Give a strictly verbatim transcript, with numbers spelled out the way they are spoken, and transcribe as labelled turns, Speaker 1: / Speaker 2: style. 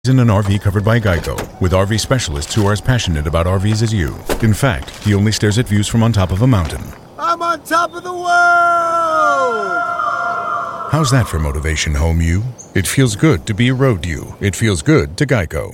Speaker 1: In an R V covered by Geico, with R V specialists who are as passionate about R Vs as you. In fact, he only stares at views from on top of a mountain.
Speaker 2: I'm on top of the world!
Speaker 1: How's that for motivation, home you? It feels good to be road you. It feels good to Geico.